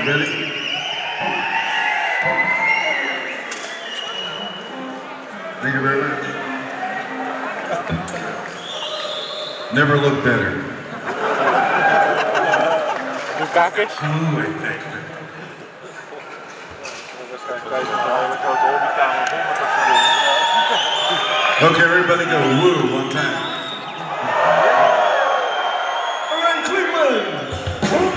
Ready? Thank you very much. Never looked better. Ooh, I think. Okay, everybody go woo one time.